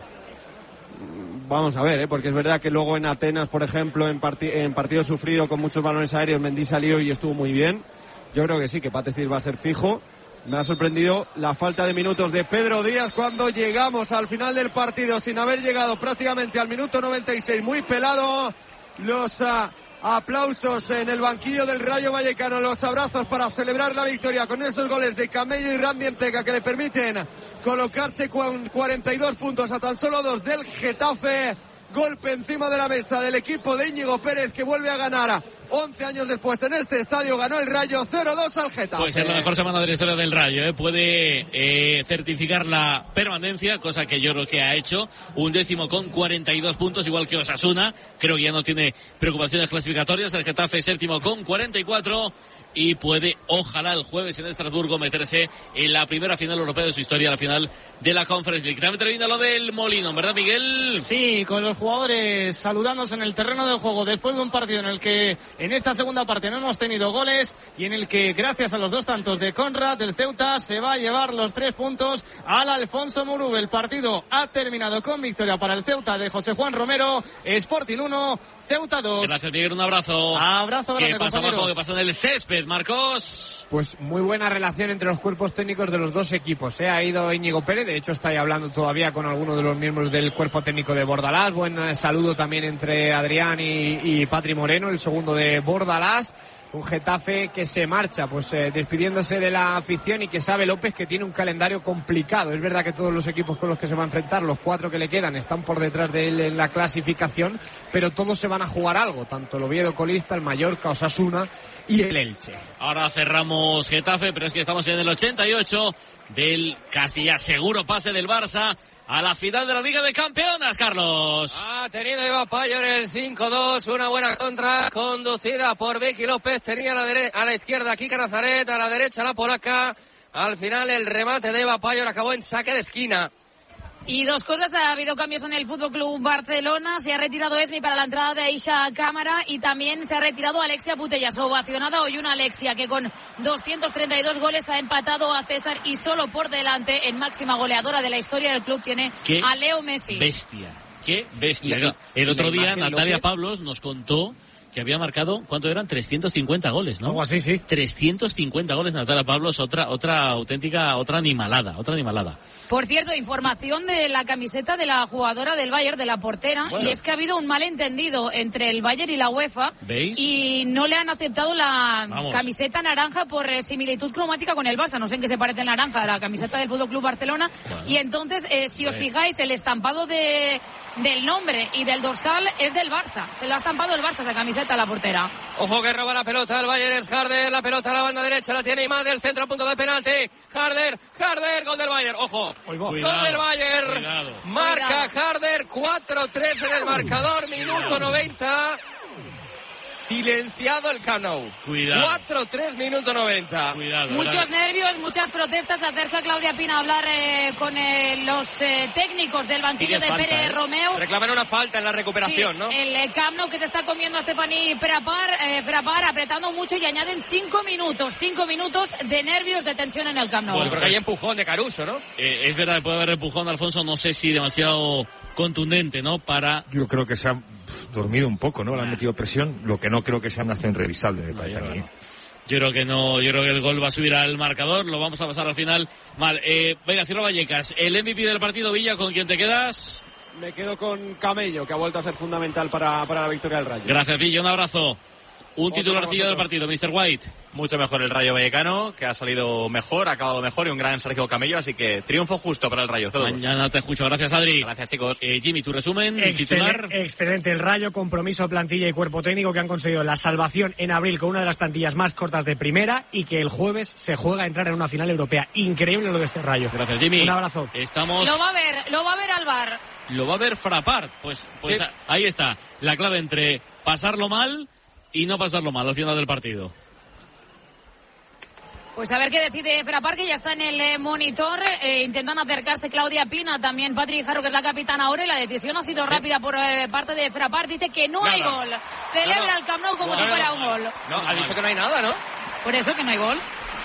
Vamos a ver, ¿eh? Porque es verdad que luego en Atenas, por ejemplo, en, parti en partido sufrido con muchos balones aéreos, Mendy salió y estuvo muy bien. Yo creo que sí, que Pate va a ser fijo. Me ha sorprendido la falta de minutos de Pedro Díaz cuando llegamos al final del partido, sin haber llegado prácticamente al minuto noventa y seis. Muy pelado los... Uh, aplausos en el banquillo del Rayo Vallecano, los abrazos para celebrar la victoria con esos goles de Camello y Randy Enteca que le permiten colocarse con cuarenta y dos puntos a tan solo dos del Getafe. Golpe encima de la mesa del equipo de Íñigo Pérez, que vuelve a ganar once años después en este estadio. Ganó el Rayo cero dos al Getafe. Pues es la mejor semana de la historia del Rayo, ¿eh? Puede eh, certificar la permanencia, cosa que yo creo que ha hecho. Un décimo con cuarenta y dos puntos, igual que Osasuna. Creo que ya no tiene preocupaciones clasificatorias. El Getafe séptimo con cuarenta y cuatro. Y puede, ojalá, el jueves en Estrasburgo meterse en la primera final europea de su historia, la final de la Conference League. También termina lo del Molino, ¿verdad, Miguel? Sí, con los jugadores saludándose en el terreno del juego después de un partido en el que en esta segunda parte no hemos tenido goles y en el que, gracias a los dos tantos de Conrad, del Ceuta se va a llevar los tres puntos al Alfonso Murube. El partido ha terminado con victoria para el Ceuta de José Juan Romero. Sporting uno, Ceuta dos. Gracias, Miguel, un abrazo. Abrazo grande, ¿Qué pasa compañeros? abajo? ¿Qué pasa en el césped, Marcos? Pues muy buena relación entre los cuerpos técnicos de los dos equipos, ¿eh? Ha ido Íñigo Pérez, de hecho está ahí hablando todavía con algunos de los miembros del cuerpo técnico de Bordalás. Buen saludo también entre Adrián y, y Patri Moreno, el segundo de Bordalás. Un Getafe que se marcha, pues eh, despidiéndose de la afición, y que sabe López que tiene un calendario complicado. Es verdad que todos los equipos con los que se va a enfrentar, los cuatro que le quedan, están por detrás de él en la clasificación, pero todos se van a jugar algo, tanto el Oviedo colista, el Mallorca, Osasuna y el Elche. Ahora cerramos Getafe, pero es que estamos en el ochenta y ocho del casi ya seguro pase del Barça a la final de la Liga de Campeonas, Carlos. Ha tenido Eva Payo en el cinco dos, una buena contra conducida por Vicky López. Tenía a la, dere- a la izquierda Kika Nazaret, a la derecha la polaca. Al final el remate de Eva Payo acabó en saque de esquina. Y dos cosas, ha habido cambios en el Fútbol Club Barcelona, se ha retirado Esmi para la entrada de Aisha Cámara y también se ha retirado Alexia Putellas, ovacionada hoy una Alexia que con doscientos treinta y dos goles ha empatado a César y solo por delante en máxima goleadora de la historia del club tiene ¿Qué a Leo Messi. Bestia, qué bestia. Y la- El y otro la día imagen, Natalia López. Pablos nos contó que había marcado, ¿cuánto eran? trescientos cincuenta goles, ¿no? Algo así, sí. trescientos cincuenta goles Natalia Pablos, otra otra auténtica, otra animalada, otra animalada. Por cierto, información de la camiseta de la jugadora del Bayern, de la portera, Bueno. y es que ha habido un malentendido entre el Bayern y la UEFA. ¿Veis? Y no le han aceptado la Vamos. camiseta naranja por eh, similitud cromática con el Barça. No sé en qué se parece el naranja, la camiseta del Fútbol Club Barcelona. Bueno. Y entonces, eh, si os Bueno. fijáis, el estampado de del nombre y del dorsal es del Barça. Se lo ha estampado el Barça esa camiseta a la portera. Ojo que roba la pelota el Bayern, es Harder, la pelota a la banda derecha, la tiene Imad del centro a punto de penalti. Harder, Harder, gol del Bayern, ojo. Cuidado, Gol del Bayern. cuidado. Marca Cuidado. Harder, cuatro tres en el marcador, minuto noventa. Silenciado el Camp Nou. Cuidado. cuatro tres, minuto noventa. Cuidado. Muchos nervios, muchas protestas. Se acerca Claudia Pina a hablar eh, con eh, los eh, técnicos del banquillo Pide de falta, Pérez ¿eh? Romeu. Reclaman una falta en la recuperación, Sí, ¿no? El eh, Camp Nou que se está comiendo a Stephanie Frappart, eh, Frappart apretando mucho y añaden cinco minutos, cinco minutos de nervios, de tensión en el Camp Nou. Bueno, creo que hay empujón de Caruso, ¿no? Eh, es verdad que puede haber empujón, Alfonso, no sé si demasiado contundente, ¿no? Para... Yo creo que se ha pf, dormido un poco, ¿no? Le han metido presión, lo que no creo que sea una acción revisable, me parece a mí. Yo creo que no, yo creo que el gol va a subir al marcador, lo vamos a pasar al final mal. Eh, venga, Ciro Vallecas, el M V P del partido, Villa, ¿con quién te quedas? Me quedo con Camello, que ha vuelto a ser fundamental para, para la victoria del Rayo. Gracias, Villa, un abrazo. Un Otro titularcillo para del partido, mister White. Mucho mejor el Rayo Vallecano, que ha salido mejor, ha acabado mejor, y un gran Sergio Camello, así que triunfo justo para el Rayo. Todos. Mañana te escucho, gracias, Adri. Gracias, chicos. Eh, Jimmy, tu resumen, Excelen- titular. Excelente el Rayo, compromiso, plantilla y cuerpo técnico que han conseguido la salvación en abril con una de las plantillas más cortas de primera y que el jueves se juega a entrar en una final europea. Increíble lo de este Rayo. Gracias, Jimmy. Un abrazo. Estamos... Lo va a ver, lo va a ver Alvar. Lo va a ver Frappart. Pues, pues Sí. a- ahí está, la clave entre pasarlo mal y no pasarlo mal al final del partido. Pues a ver qué decide Frappart, que ya está en el eh, monitor. Eh, intentan acercarse Claudia Pina, también Patri Jarro, que es la capitana ahora, y la decisión ha sido rápida por eh, parte de Frappart. Dice que no Nada. hay gol. Celebra No, no. el Camp Nou como No, si no, fuera no. un gol. No, ha dicho que no hay nada, ¿no? Por eso que no hay gol.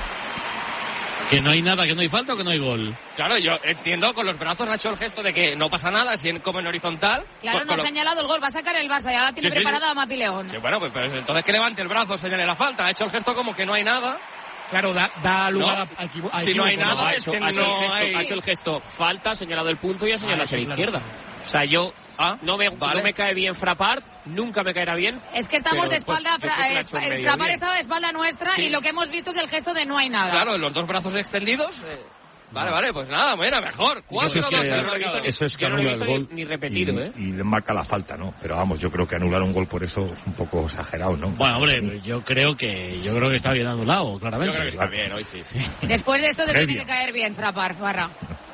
Que no hay nada, que no hay falta o que no hay gol. Claro, yo entiendo, con los brazos ha hecho el gesto de que no pasa nada, así en- como en horizontal. Claro, Con- no ha con lo- señalado el gol. Va a sacar el Barça, ya la tiene Sí, sí, preparada sí. Mapi León. Sí, bueno, pues, pues entonces que levante el brazo, señale la falta. Ha hecho el gesto como que no hay nada. Claro, da, da lugar No. a, a equivo- a Si no hay equívoco, nada, ha es hecho, que ha hecho no el gesto, hay- ha hecho el gesto falta, ha señalado el punto y ha señalado Ah, hacia la eso, claro. izquierda. O sea, yo Ah, no me, vale. no me cae bien Frappart, nunca me caerá bien. Es que estamos Pero de después espalda, yo creo que lo ha hecho Fra- eh, medio Frappart bien. estaba de espalda nuestra Sí. y lo que hemos visto es el gesto de no hay nada. Claro, los dos brazos extendidos. eh, Vale, vale, pues nada, bueno, mejor. cuatro Eso es dos que- en el marcador. Eso es que Yo no lo he anula el visto gol ni- ni repetido, y, ¿eh? y le marca la falta, ¿no? Pero vamos, yo creo que anular un gol por eso es un poco exagerado, ¿no? Bueno, hombre, yo creo que yo creo que está bien anulado, claramente. Yo creo que está bien hoy, sí, sí. Después de esto te Previo. tiene que caer bien Frappart, Barra.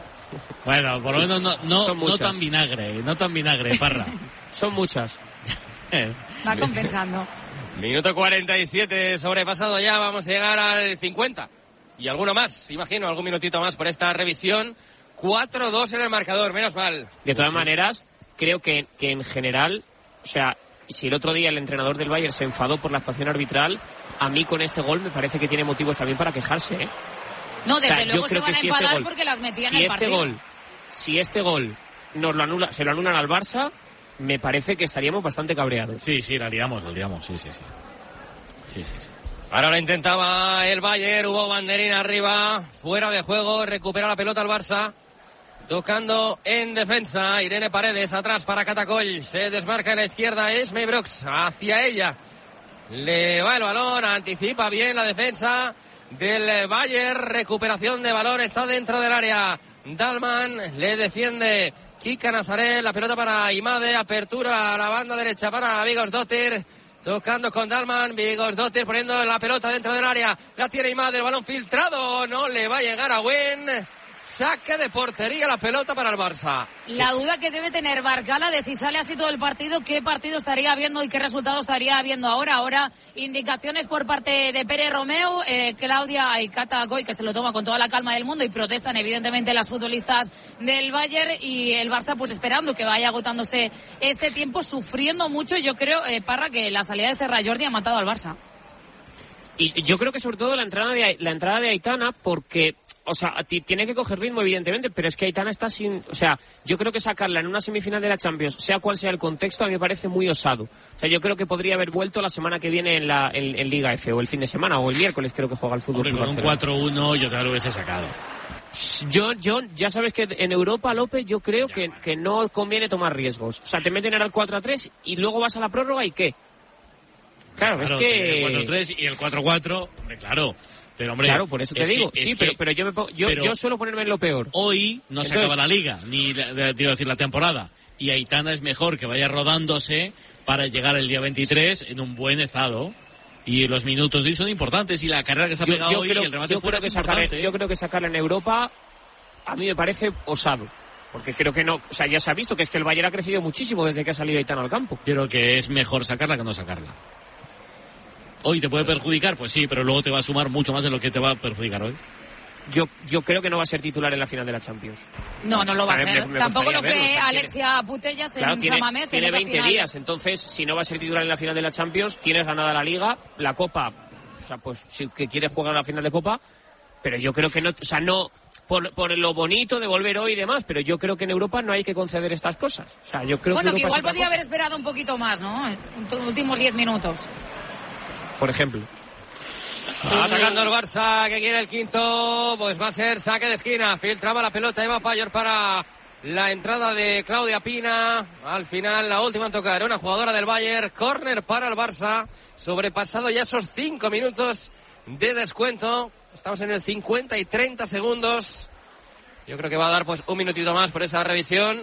Bueno, por lo menos no, no, Son no muchas. tan vinagre, no tan vinagre, Parra. Son muchas. Eh, Va compensando. Minuto cuarenta y siete sobrepasado ya, vamos a llegar al cincuenta. Y alguno más, imagino, algún minutito más por esta revisión. cuatro dos en el marcador, menos mal. De todas maneras, creo que, que en general, o sea, si el otro día el entrenador del Bayern se enfadó por la actuación arbitral, a mí con este gol me parece que tiene motivos también para quejarse, ¿eh? No, desde O sea, yo luego se creo van que a si este enfadar gol- porque las metían si en el este partido. gol, si este gol nos lo anula, se lo anulan al Barça, me parece que estaríamos bastante cabreados. Sí, sí, la liamos, la liamos, sí, sí, sí. Sí, sí, sí. Ahora lo intentaba el Bayern, hubo banderín arriba, fuera de juego, recupera la pelota el Barça. Tocando en defensa, Irene Paredes atrás para Catacol, se desmarca en la izquierda Esme Brooks, hacia ella. Le va el balón, anticipa bien la defensa del Bayern, recuperación de balón, está dentro del área. Dalman le defiende Kika Nazaret, la pelota para Imade, apertura a la banda derecha para Vigosdóttir. Tocando con Dalman, Vigosdóttir poniendo la pelota dentro del área. La tiene Imade, el balón filtrado, no le va a llegar a Wen. saque de portería, la pelota para el Barça. La duda que debe tener Barcala de si sale así todo el partido, qué partido estaría viendo y qué resultado estaría viendo ahora. Ahora, indicaciones por parte de Pere Romeu, eh, Claudia y Cata Goy, que se lo toma con toda la calma del mundo y protestan evidentemente las futbolistas del Bayern, y el Barça pues esperando que vaya agotándose este tiempo, sufriendo mucho. Yo creo, eh, Parra, que la salida de Serra Jordi ha matado al Barça. Y yo creo que sobre todo la entrada de la entrada de Aitana, porque, o sea, t- tiene que coger ritmo evidentemente, pero es que Aitana está sin, o sea, yo creo que sacarla en una semifinal de la Champions, sea cual sea el contexto, a mí me parece muy osado. O sea, yo creo que podría haber vuelto la semana que viene en la en, en Liga F, o el fin de semana, o el miércoles creo que juega el fútbol. Hombre, con un cuatro uno yo te lo hubiese sacado. Yo, yo, ya sabes que en Europa, López, yo creo que, que no conviene tomar riesgos. O sea, te meten en el cuatro a tres y luego vas a la prórroga y ¿qué? Claro, Claro, es que... el cuatro tres y el cuatro cuatro, hombre, claro. Pero, hombre, claro, por eso te es digo. que, sí, es pero, que, pero yo, me pongo, yo, pero yo suelo ponerme en lo peor. Hoy no se Entonces, acaba la liga, ni la, la- quiero decir la temporada. Y Aitana es mejor que vaya rodándose para llegar el día veintitrés en un buen estado. Y los minutos de hoy son importantes. Y la carrera que se ha yo, pegado yo hoy, creo, el remate yo fuera creo que es sacarla, importante. yo creo que sacarla en Europa a mí me parece osado. Porque creo que no, o sea, ya se ha visto que es que el Bayern ha crecido muchísimo desde que ha salido Aitana al campo. Creo que es mejor sacarla que no sacarla. Hoy te puede perjudicar, pues sí, pero luego te va a sumar mucho más de lo que te va a perjudicar hoy. Yo, yo creo que no va a ser titular en la final de la Champions. No, no lo va a O sea, ser. me- me Tampoco lo gustaría fue verlo, o sea, Alexia Putellas Claro, en tiene, San Mamés. tiene en esa veinte final. días, entonces si no va a ser titular en la final de la Champions, tienes ganada la Liga, la Copa, o sea, pues si que quieres jugar la final de Copa, pero yo creo que no, o sea, no, por, por lo bonito de volver hoy y demás, pero yo creo que en Europa no hay que conceder estas cosas. O sea, yo creo Bueno, que que Europa igual es otra podía cosa. haber esperado un poquito más, ¿no? En los últimos diez minutos. Por ejemplo. Atacando el Barça, que quiere el quinto, pues va a ser saque de esquina. Filtraba la pelota Eva Payor para la entrada de Claudia Pina. Al final, la última en tocar, una jugadora del Bayern. Córner para el Barça. Sobrepasado ya esos cinco minutos de descuento. Estamos en el cincuenta y treinta segundos. Yo creo que va a dar pues un minutito más por esa revisión.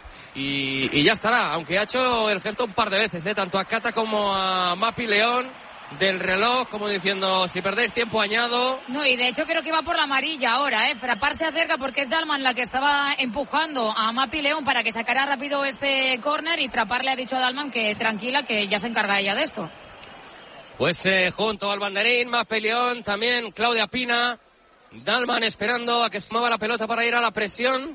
Y, y ya estará, aunque ha hecho el gesto un par de veces, ¿eh? Tanto a Cata como a Mapi León. Del reloj, como diciendo, si perdéis tiempo añado. No, y de hecho creo que va por la amarilla ahora, ¿eh? Frappart se acerca porque es Dalman la que estaba empujando a Mapi León para que sacara rápido este córner, y Frappart le ha dicho a Dalman que tranquila, que ya se encarga ella de esto. Pues eh, junto al banderín, Mapi León, también Claudia Pina. Dalman esperando a que se mueva la pelota para ir a la presión.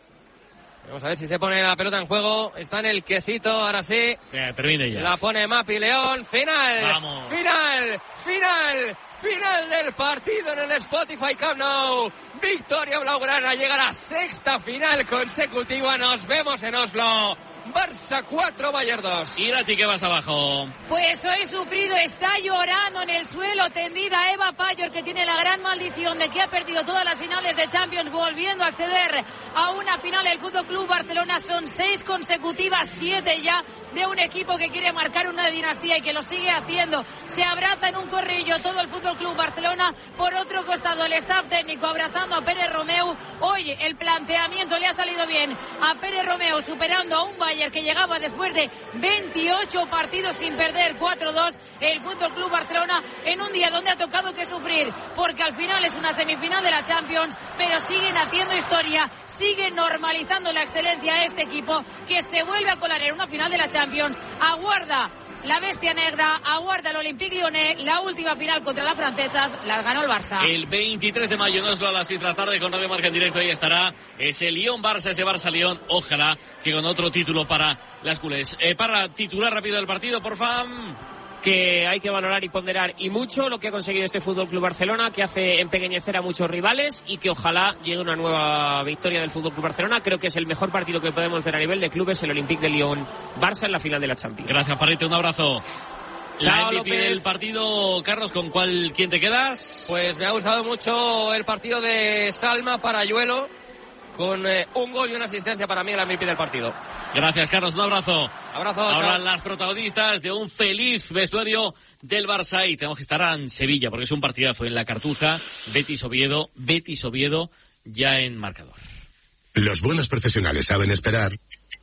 Vamos a ver si se pone la pelota en juego. Está en el quesito, ahora sí. Ya, termine ya. La pone Mapi León. Final. Vamos. Final. Final. Final del partido en el Spotify Camp Nou. Victoria blaugrana, llega a la sexta final consecutiva. Nos vemos en Oslo. Barça cuatro, Bayern dos. Y a ti que vas abajo. Pues hoy sufrido, está llorando en el suelo, tendida Eva Payor, que tiene la gran maldición de que ha perdido todas las finales de Champions, volviendo a acceder a una final del Fútbol Club Barcelona. Son seis consecutivas, siete ya de un equipo que quiere marcar una dinastía y que lo sigue haciendo. Se abraza en un corrillo todo el Fútbol Club Barcelona. Por otro costado, el staff técnico abrazando a Pere Romeu. Hoy el planteamiento le ha salido bien a Pere Romeu, superando a un Bayern que llegaba después de veintiocho partidos sin perder, cuatro dos. El Fútbol Club Barcelona en un día donde ha tocado que sufrir, porque al final es una semifinal de la Champions, pero siguen haciendo historia, siguen normalizando la excelencia a este equipo, que se vuelve a colar en una final de la Champions. Aguarda la bestia negra, aguarda el Olympique Lyonnais, la última final contra las francesas, las ganó el Barça. El veintitrés de mayo en Oslo a las seis de la tarde con Radio Marca en directo, ahí estará ese Lyon-Barça, ese Barça-Lyon, ojalá que con otro título para las culés. Eh, para titular rápido del partido, por favor. Que hay que valorar y ponderar y mucho lo que ha conseguido este Fútbol Club Barcelona, que hace empequeñecer a muchos rivales, y que ojalá llegue una nueva victoria del Fútbol Club Barcelona. Creo que es el mejor partido que podemos ver a nivel de clubes, el Olympique de Lyon Barça en la final de la Champions. Gracias, Parete, un abrazo. Chao, la M V P López. del partido, Carlos, ¿con cuál, quién te quedas? Pues me ha gustado mucho el partido de Salma Parayuelo, con eh, un gol y una asistencia para mí, el M V P del partido. Gracias, Carlos, un abrazo. Abrazo. Ahora chao. las protagonistas de un feliz vestuario del Barça, y tenemos que estar en Sevilla porque es un partidazo en la Cartuja. Betis Oviedo, Betis Oviedo ya en marcador. Los buenos profesionales saben esperar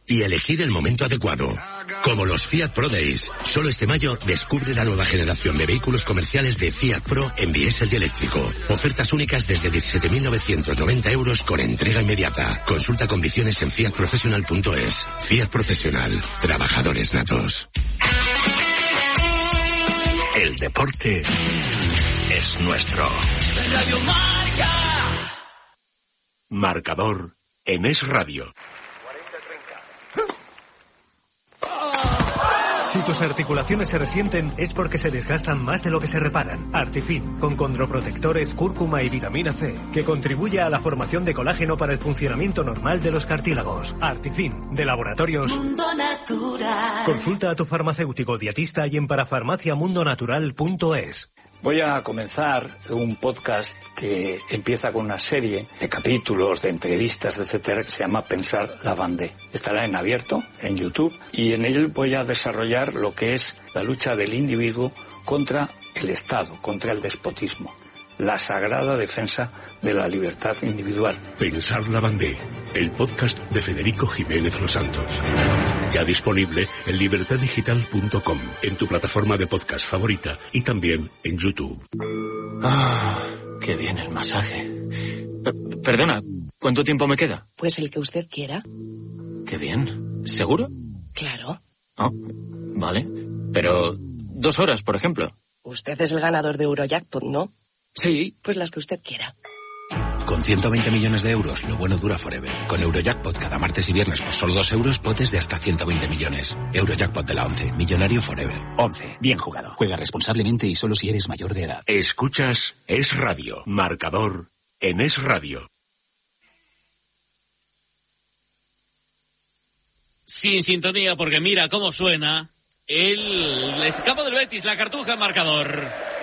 y elegir el momento adecuado. Como los Fiat Pro Days. Solo este mayo descubre la nueva generación de vehículos comerciales de Fiat Pro en diésel y eléctrico. Ofertas únicas desde diecisiete mil novecientos noventa euros con entrega inmediata. Consulta condiciones en fiat professional punto es. Fiat Profesional. Trabajadores natos. El deporte es nuestro. Radio Marca. Marcador en Es Radio. Si tus articulaciones se resienten es porque se desgastan más de lo que se reparan. Artifin, con condroprotectores, cúrcuma y vitamina C, que contribuye a la formación de colágeno para el funcionamiento normal de los cartílagos. Artifin, de Laboratorios Mundo Natural. Consulta a tu farmacéutico dietista y en parafarmacia mundo natural punto es. Voy a comenzar un podcast que empieza con una serie de capítulos, de entrevistas, etcétera, que se llama Pensar la Bandé. Estará en abierto, en YouTube, y en él voy a desarrollar lo que es la lucha del individuo contra el Estado, contra el despotismo. La sagrada defensa de la libertad individual. Pensar la Bandé, el podcast de Federico Jiménez Los Santos. Ya disponible en libertad digital punto com, en tu plataforma de podcast favorita y también en YouTube. Ah, qué bien el masaje. Eh, perdona, ¿cuánto tiempo me queda? Pues el que usted quiera. Qué bien. ¿Seguro? Claro. Oh, vale. Pero dos horas, por ejemplo. Usted es el ganador de Eurojackpot, ¿no? Sí. Pues las que usted quiera. Con ciento veinte millones de euros, lo bueno dura forever. Con Eurojackpot cada martes y viernes por solo dos euros, potes de hasta ciento veinte millones. Eurojackpot de la once, millonario forever. once, bien jugado. Juega responsablemente y solo si eres mayor de edad. Escuchas Es Radio, marcador en Es Radio. Sin sintonía, porque mira cómo suena el escapo del Betis, la Cartuja, marcador.